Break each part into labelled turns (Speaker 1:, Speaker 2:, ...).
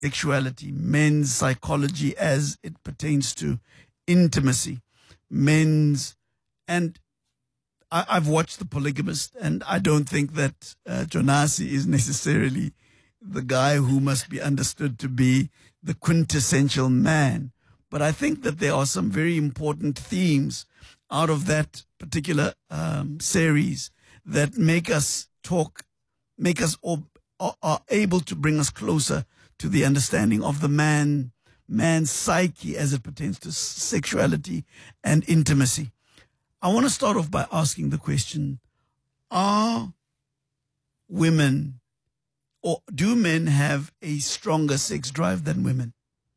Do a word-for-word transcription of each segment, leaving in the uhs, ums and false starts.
Speaker 1: sexuality, men's psychology as it pertains to intimacy, men's, and I, I've watched The Polygamist, and I don't think that uh, Jonasi is necessarily the guy who must be understood to be the quintessential man. But I think that there are some very important themes out of that particular um, series that make us talk, make us all, are, are able to bring us closer to the understanding of the man, man's psyche as it pertains to sexuality and intimacy. I want to start off by asking the question, are women or do men have a stronger sex drive than women?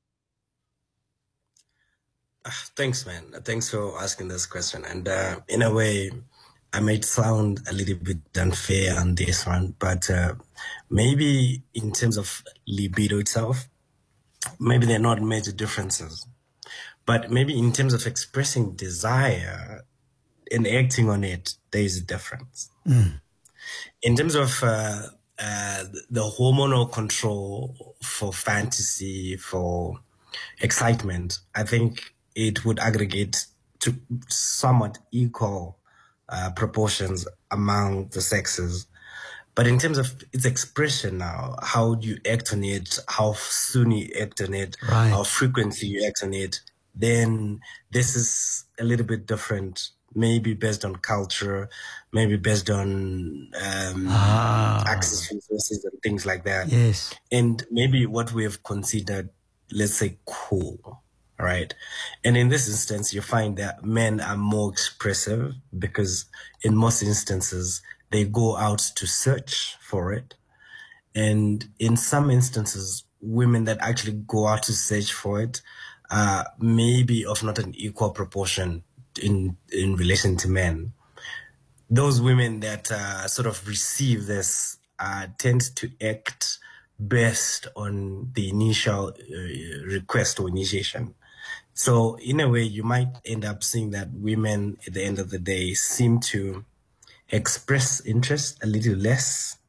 Speaker 2: Uh, thanks, man. Thanks for asking this question. And uh, in a way, I might sound a little bit unfair on this one, but uh, maybe in terms of libido itself, maybe they're not major differences. But maybe in terms of expressing desire and acting on it, there is a difference.
Speaker 1: Mm.
Speaker 2: In terms of uh, uh, the hormonal control for fantasy, for excitement, I think it would aggregate to somewhat equal uh, proportions among the sexes. But in terms of its expression now, how do you act on it, how soon you act on it,
Speaker 1: right.
Speaker 2: how frequently you act on it, then this is a little bit different, maybe based on culture, maybe based on um,
Speaker 1: ah.
Speaker 2: access to resources and things like that.
Speaker 1: Yes.
Speaker 2: And maybe what we have considered, let's say, cool, right? And in this instance, you find that men are more expressive because in most instances, they go out to search for it. And in some instances, women that actually go out to search for it uh, may be of not an equal proportion in, in relation to men. Those women that uh, sort of receive this uh, tend to act based on the initial uh, request or initiation. So in a way, you might end up seeing that women at the end of the day seem to express interest a little less,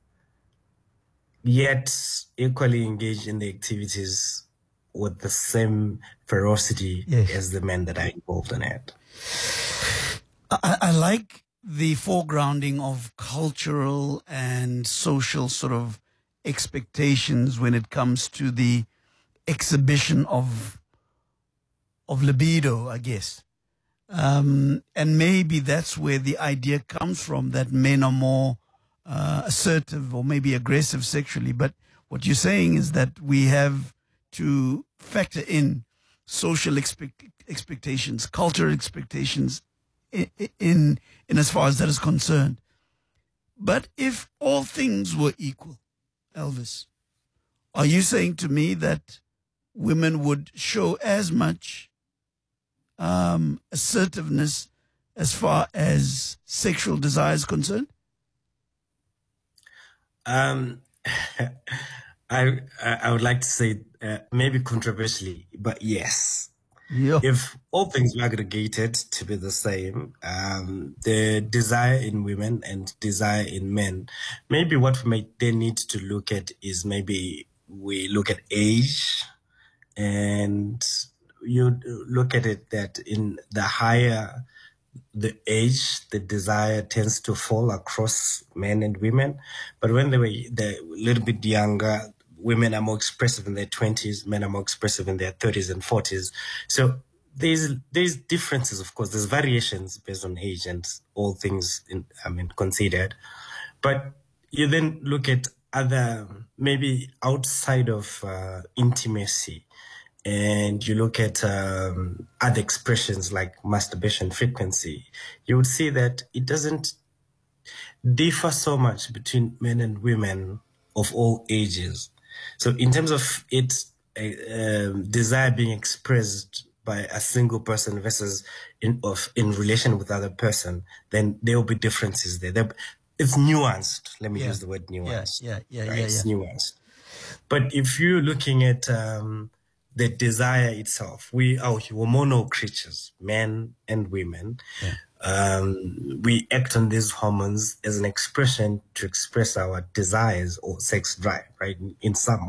Speaker 2: yet equally engage in the activities with the same ferocity
Speaker 1: yes.
Speaker 2: as the men that are involved in it.
Speaker 1: I, I like the foregrounding of cultural and social sort of expectations when it comes to the exhibition of of libido, I guess. Um, and maybe that's where the idea comes from, that men are more uh, assertive or maybe aggressive sexually. But what you're saying is that we have to factor in social expect- expectations, cultural expectations in, in, in as far as that is concerned. But if all things were equal, Elvis, are you saying to me that women would show as much Um, assertiveness as far as sexual desire is concerned?
Speaker 2: Um, I I would like to say uh, maybe controversially, but yes.
Speaker 1: Yeah.
Speaker 2: If all things were aggregated to be the same, um, the desire in women and desire in men, maybe what we might then need to look at is maybe we look at age, and you look at it that in the higher the age, the desire tends to fall across men and women. But when they were they're a little bit younger, women are more expressive in their twenties, men are more expressive in their thirties and forties. So there's there's differences, of course. There's variations based on age and all things in, I mean, considered. But you then look at other, maybe outside of uh, intimacy, and you look at um, other expressions like masturbation frequency, you would see that it doesn't differ so much between men and women of all ages. So in terms of its uh, um, desire being expressed by a single person versus in of in relation with other person, then there will be differences there. there it's nuanced. Let me
Speaker 1: yeah.
Speaker 2: use the word nuanced.
Speaker 1: Yeah, yeah, yeah,
Speaker 2: right?
Speaker 1: yeah,
Speaker 2: It's
Speaker 1: yeah.
Speaker 2: nuanced. But if you're looking at um, the desire itself, we are hormonal creatures, men and women.
Speaker 1: Yeah.
Speaker 2: Um, we act on these hormones as an expression to express our desires or sex drive, right, in, in some way.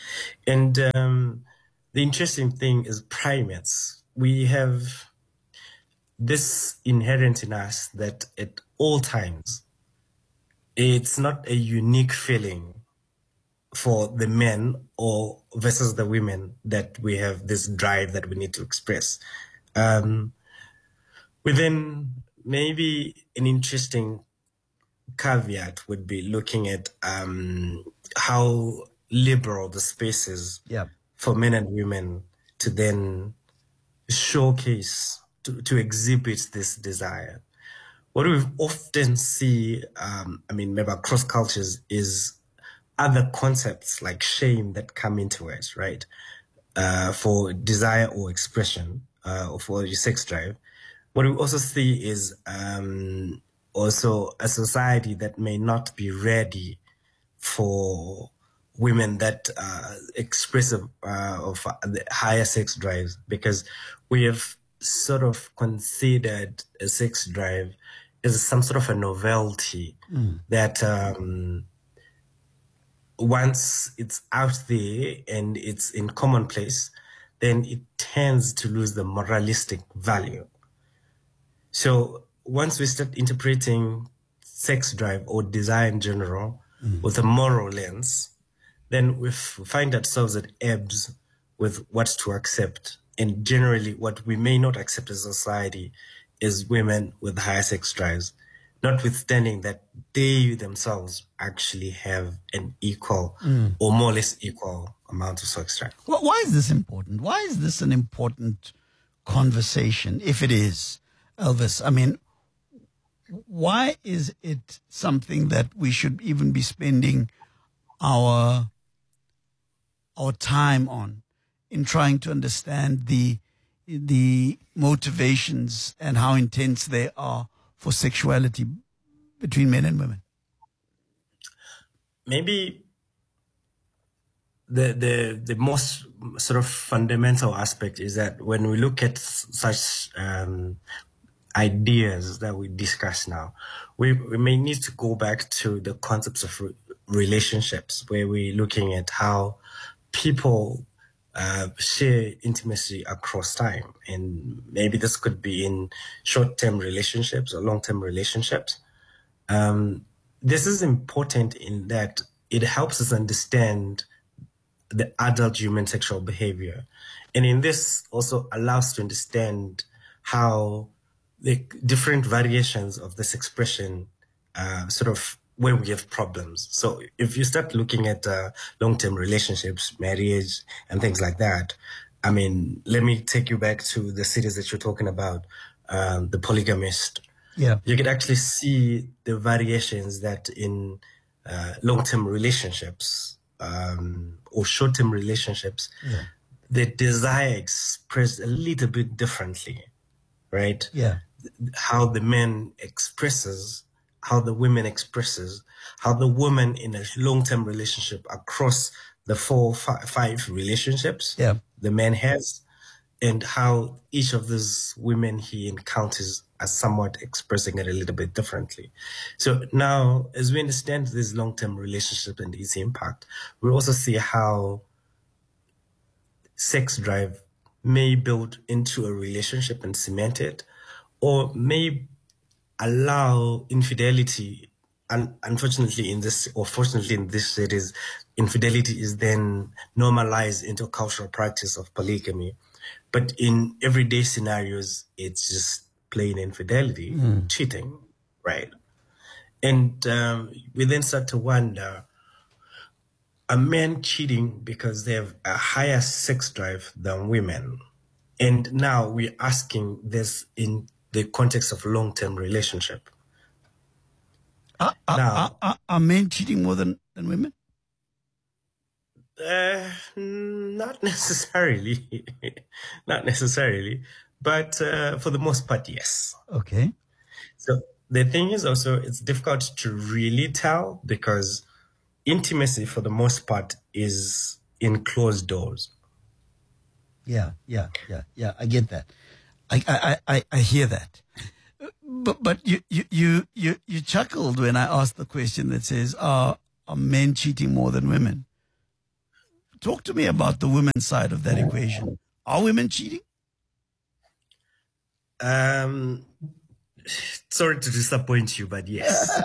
Speaker 2: And um, the interesting thing is primates. We have this inherent in us that at all times, it's not a unique feeling for the men or versus the women that we have this drive that we need to express. Um, within maybe an interesting caveat would be looking at um, how liberal the space is
Speaker 1: Yeah.
Speaker 2: for men and women to then showcase, to, to exhibit this desire. What we often see, um, I mean, maybe across cultures, is other concepts like shame that come into it, right? Uh, for desire or expression, uh, or for your sex drive. What we also see is um, also a society that may not be ready for women that uh, expressive uh, of the higher sex drives, because we have sort of considered a sex drive as some sort of a novelty mm. that um, once it's out there and it's in commonplace, then it tends to lose the moralistic value. So once we start interpreting sex drive or desire in general mm. with a moral lens, then we find ourselves at ebbs with what to accept. And generally, what we may not accept as a society is women with higher sex drives, notwithstanding that they themselves actually have an equal mm. or more or less equal amount of sex drive.
Speaker 1: Well, why is this important? Why is this an important conversation, if it is, Elvis? I mean, why is it something that we should even be spending our our time on in trying to understand the the motivations and how intense they are for sexuality between men and women?
Speaker 2: Maybe the the the most sort of fundamental aspect is that when we look at such um, ideas that we discuss now, we, we may need to go back to the concepts of re- relationships, where we're looking at how people uh, share intimacy across time. And maybe this could be in short-term relationships or long-term relationships. Um, this is important in that it helps us understand the adult human sexual behavior. And in this also allows us to understand how the different variations of this expression uh, sort of when we have problems. So if you start looking at uh, long-term relationships, marriage, and things like that, I mean, let me take you back to the cities that you're talking about, um, the polygamist.
Speaker 1: Yeah.
Speaker 2: You can actually see the variations that in uh, long-term relationships um, or short-term relationships, yeah. the desire expressed a little bit differently, right?
Speaker 1: Yeah.
Speaker 2: How the man expresses, how the women expresses, how the woman in a long-term relationship across the four, five, five relationships
Speaker 1: yeah.
Speaker 2: the man has, and how each of these women he encounters are somewhat expressing it a little bit differently. So now, as we understand this long-term relationship and its impact, we also see how sex drive may build into a relationship and cement it, or may allow infidelity. And unfortunately in this, or fortunately in this cities, infidelity is then normalized into a cultural practice of polygamy. But in everyday scenarios, it's just plain infidelity, mm. cheating, right? And um, we then start to wonder, are men cheating because they have a higher sex drive than women? And now we're asking this in the context of long-term relationship.
Speaker 1: Are, are,
Speaker 2: now,
Speaker 1: are, are men cheating more than, than women?
Speaker 2: Uh, not necessarily, not necessarily, but uh, for the most part, yes.
Speaker 1: Okay.
Speaker 2: So the thing is also, it's difficult to really tell because intimacy for the most part is in closed doors.
Speaker 1: Yeah, yeah, yeah, yeah. I get that. I, I, I, I hear that. But, but you, you, you, you, you chuckled when I asked the question that says, are, are men cheating more than women? talk to me about the women's side of that equation. Are women cheating?
Speaker 2: Um, sorry to disappoint you, but yes.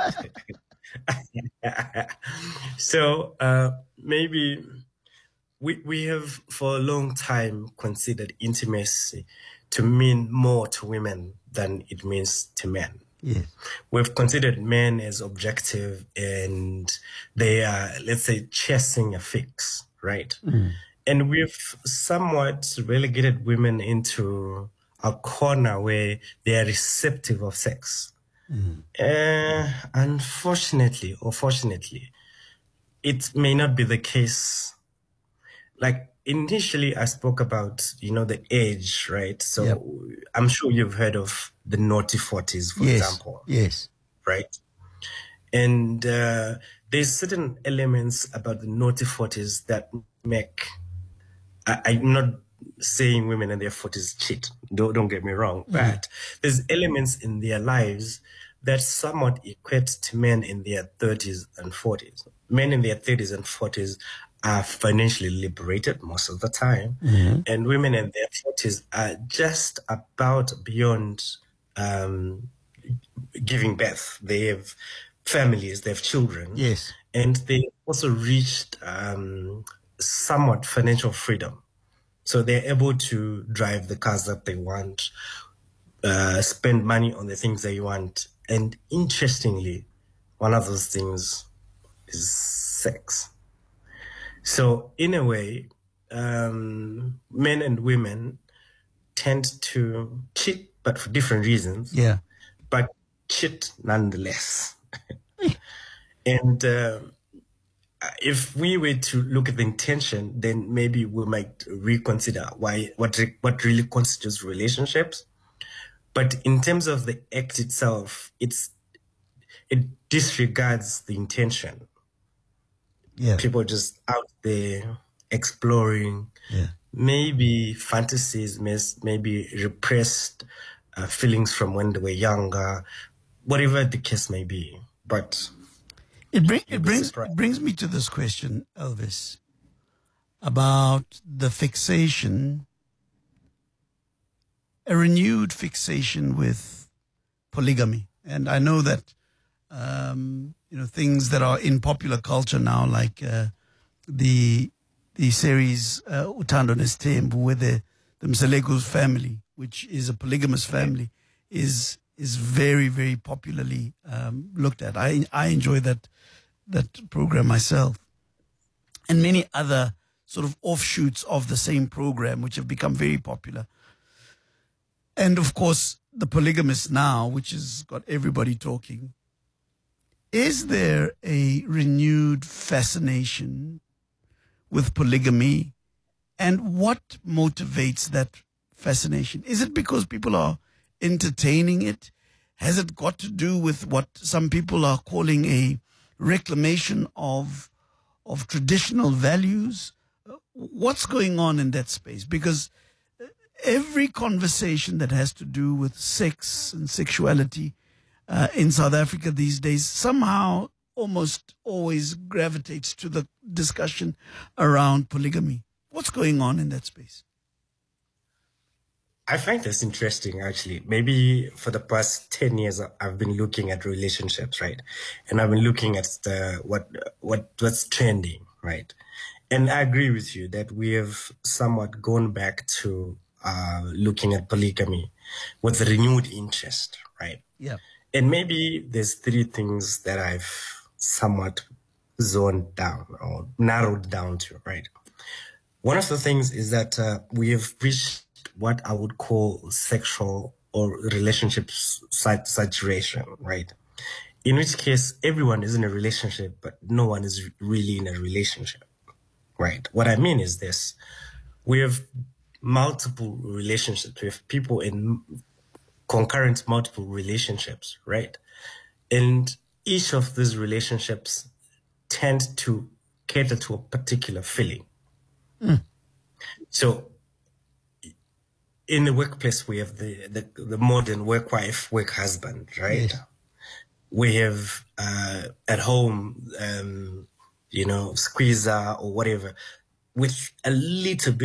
Speaker 2: So uh, maybe we we have for a long time considered intimacy to mean more to women than it means to men.
Speaker 1: Yes.
Speaker 2: We've considered men as objective and they are, let's say, chasing a fix, right?
Speaker 1: Mm.
Speaker 2: And we've somewhat relegated women into a corner where they are receptive of sex.
Speaker 1: Mm.
Speaker 2: Uh, unfortunately, or fortunately, it may not be the case. Like initially I spoke about, you know, the age, right? So
Speaker 1: Yep.
Speaker 2: I'm sure you've heard of the naughty forties, for
Speaker 1: Yes.
Speaker 2: example,
Speaker 1: Yes.
Speaker 2: right? And uh, there's certain elements about the naughty forties that make, I, I'm not saying women in their forties cheat, don't, don't get me wrong,
Speaker 1: Mm.
Speaker 2: but there's elements in their lives that somewhat equate to men in their thirties and forties. Men in their thirties and forties are financially liberated most of the time,
Speaker 1: Mm-hmm.
Speaker 2: and women in their forties are just about beyond um, giving birth. They have families, they have children,
Speaker 1: Yes.
Speaker 2: and they also reached um, somewhat financial freedom. So they're able to drive the cars that they want, uh, spend money on the things they want. And interestingly, one of those things is sex. So in a way, um, men and women tend to cheat, but for different reasons,
Speaker 1: Yeah.
Speaker 2: but cheat nonetheless. And uh, if we were to look at the intention, then maybe we might reconsider why what re- what really constitutes relationships. But in terms of the act itself, it's it disregards the intention.
Speaker 1: Yeah.
Speaker 2: People just out there exploring,
Speaker 1: Yeah.
Speaker 2: maybe fantasies, mes- maybe repressed uh, feelings from when they were younger, whatever the case may be. But
Speaker 1: It, bring,
Speaker 2: you'll
Speaker 1: it
Speaker 2: be
Speaker 1: brings
Speaker 2: surprised.
Speaker 1: it brings me to this question, Elvis, about the fixation, a renewed fixation with polygamy. And I know that um, you know things that are in popular culture now, like uh, the the series uh, Uthando Nesithembu, where the the Mselego's family, which is a polygamous family, is is very very popularly um, looked at. I I enjoy that that program myself, and many other sort of offshoots of the same program, which have become very popular. And of course, the polygamist now, which has got everybody talking. Is there a renewed fascination with polygamy? And what motivates that fascination? Is it because people are entertaining it? Has it got to do with what some people are calling a reclamation of of traditional values? What's going on in that space? Because every conversation that has to do with sex and sexuality uh, in South Africa these days somehow almost always gravitates to the discussion around polygamy. What's going on in that space?
Speaker 2: I find this interesting, actually. Maybe for the past ten years, I've been looking at relationships, right? And I've been looking at the, what, what, what's trending, right? And I agree with you that we have somewhat gone back to uh, looking at polygamy with renewed interest, right?
Speaker 1: Yeah.
Speaker 2: And maybe there's three things that I've somewhat zoned down or narrowed down to, right? One of the things is that uh, we have reached what I would call sexual or relationship sat- saturation, right? In which case, everyone is in a relationship, but no one is really in a relationship, right? What I mean is this. We have multiple relationships. We have people in concurrent multiple relationships, right? And each of these relationships tend to cater to a particular feeling.
Speaker 1: Mm.
Speaker 2: So in the workplace, we have the, the, the modern work wife, work husband, right?
Speaker 1: Yes.
Speaker 2: We have uh, at home, um, you know, squeezer or whatever. with a little bit